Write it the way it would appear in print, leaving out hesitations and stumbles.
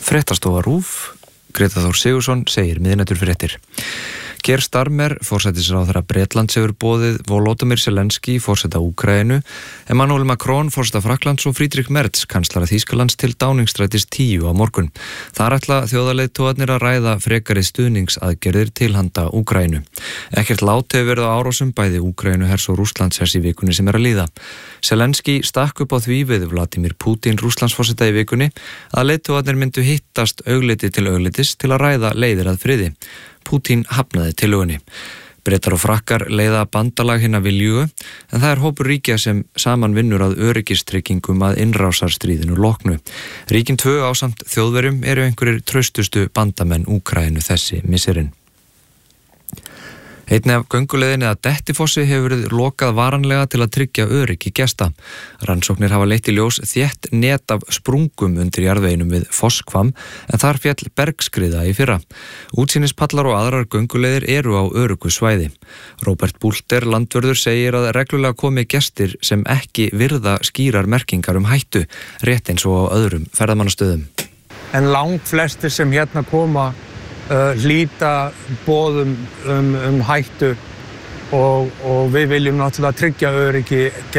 Fréttastofa RÚV, Greta Þór Sigurðsson segir miðnætturfréttir. Keir Starmer, forsætisráðherra Bretlands hefur boðið Volodymyr Zelenský, forseta Úkraínu, Emmanuel Macron, forseta Frakklands og Friedrich Merz, kanslara Þýskalands til Downingstrætis 10 á morgun. Þar ætla þjóðarleiðtogarnir að ræða frekari stuðningsaðgerðir til handa Úkraínu. Ekkert lát hefur verið á árásum bæði Úkraínu hers og Rússlandshers í vikunni sem að líða. Zelenský stakk upp á því við Vladimir Putin, Rússlandsforseta í vikunni, að leiðtogarnir myndu hittast augliti til auglitis til að ræða leiðir að friði. Putin hafnaði tillögunni. Bretar og Frakkar leiða bandalag hinna viljugu, en það hópur ríkja sem saman vinnur að öryggistryggingum að innrásarstríðinu loknu. Ríkin 2 ásamt Þjóðverjum eru einhverjir traustustu bandamenn Úkraínu þessi misserinn. Einnig af gönguleiðinni að Dettifossi hefur verið lokað varanlega til að tryggja öryggi gesta. Rannsóknir hafa leitt í ljós þétt net af sprungum undir jarðveginum við Fosskvam, en þar féll bergskriða í fyrra. Útsýnispallar og aðrar gönguleiðir eru á öruggu svæði. Róbert Búlter, landvörður, segir að reglulega komi gestir sem ekki virða skýrar merkingar hættu, rétt eins og á öðrum ferðamannastöðum. En langflestir sem hérna koma hlýta boðum hættu og við viljum náttúrulega tryggja öryggi